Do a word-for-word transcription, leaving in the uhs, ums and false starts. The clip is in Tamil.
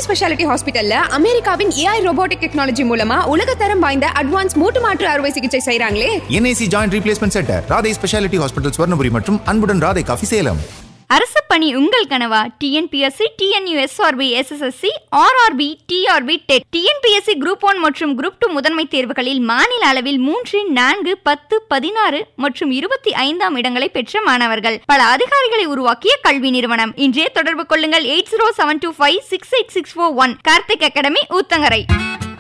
ஸ்பெஷாலிட்டி ஹாஸ்பிட்டல்ல அமெரிக்காவின் ஏஐ ரோபோட்டிக் டெக்னாலஜி மூலமா உலகத்தரம் வாய்ந்த அட்வான்ஸ் மூட்டு மாற்று அறுவை சிகிச்சை செய்றாங்களே. NIC joint replacement centre, Radhai speciality hospital, Swarnapuri மற்றும் அன்புடன் ராதை காஃபி, சேலம். அரசு பணி உங்கள் கனவா? TNPSC, TNUSRB, SSSC, RRB, TRP, dead, TNPSC group one மற்றும் குரூப் டூ முதன்மை தேர்வுகளில் மாநில அளவில் மூன்று, நான்கு, பத்து, பதினாறு மற்றும் இருபத்தி ஐந்தாம் இடங்களை பெற்ற மாணவர்கள். பல அதிகாரிகளை உருவாக்கிய கல்வி நிறுவனம். இன்றே தொடர்பு கொள்ளுங்கள். Eight zero seven two five six eight six four one. Karthik academy, Uthangarai.